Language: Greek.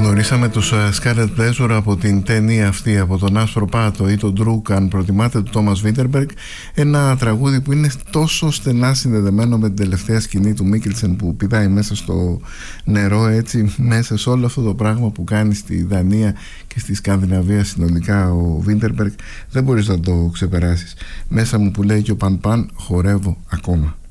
Γνωρίσαμε τους Scarlet Pleasure από την ταινία αυτή, από τον Άσπρο Πάτο ή τον Ντρούκ, αν προτιμάτε, του Τόμας Βίντερμπεργκ. Ένα τραγούδι που είναι τόσο στενά συνδεδεμένο με την τελευταία σκηνή του Μίκελσεν που πηδάει μέσα στο νερό, έτσι, μέσα σε όλο αυτό το πράγμα που κάνει στη Δανία και στη Σκανδιναβία συνολικά ο Βίντερμπεργκ. Δεν μπορείς να το ξεπεράσεις. Μέσα μου, που λέει και ο Παν Παν, χορεύω ακόμα.